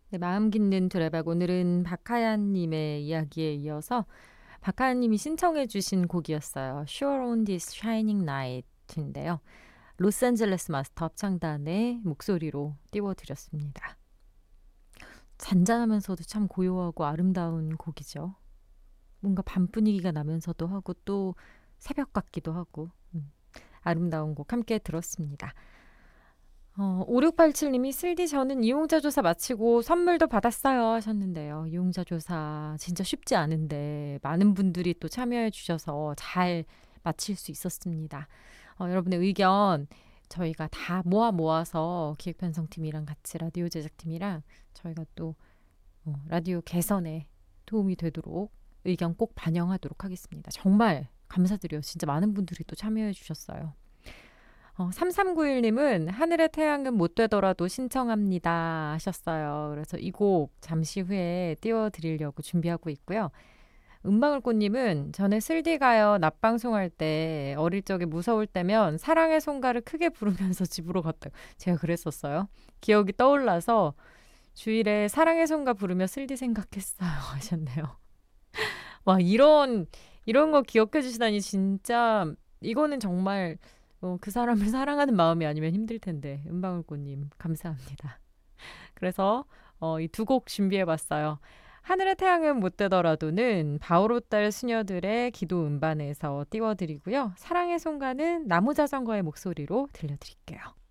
네, 마음 깊는 두레박 오늘은 박하연 님의 이야기에 이어서 박하연 님이 신청해 주신 곡이었어요. Sure on this shining night인데요. 로스앤젤레스 마스터 합창단의 목소리로 띄워드렸습니다. 잔잔하면서도 참 고요하고 아름다운 곡이죠. 뭔가 밤 분위기가 나면서도 하고 또 새벽 같기도 하고 아름다운 곡 함께 들었습니다. 5687님이 슬디 저는 이용자 조사 마치고 선물도 받았어요 하셨는데요. 이용자 조사 진짜 쉽지 않은데 많은 분들이 또 참여해 주셔서 잘 마칠 수 있었습니다. 여러분의 의견 저희가 다 모아서 기획편성팀이랑 같이 라디오 제작팀이랑 저희가 또 라디오 개선에 도움이 되도록 의견 꼭 반영하도록 하겠습니다. 정말 감사드려요. 진짜 많은 분들이 또 참여해 주셨어요. 3391님은 하늘의 태양은 못 되더라도 신청합니다 하셨어요. 그래서 이 곡 잠시 후에 띄워드리려고 준비하고 있고요. 은방울꽃님은 전에 슬디가요 낮방송할 때 어릴 적에 무서울 때면 사랑의 송가를 크게 부르면서 집으로 갔다. 제가 그랬었어요. 기억이 떠올라서 주일에 사랑의 송가 부르며 슬디 생각했어요 하셨네요. 와 이런 거 기억해 주시다니 진짜 이거는 정말 그 사람을 사랑하는 마음이 아니면 힘들 텐데 은방울꽃님 감사합니다. 그래서 이 두 곡 준비해봤어요. 하늘의 태양은 못 되더라도는 바오로딸 수녀들의 기도 음반에서 띄워드리고요. 사랑의 송가는 나무자전거의 목소리로 들려드릴게요.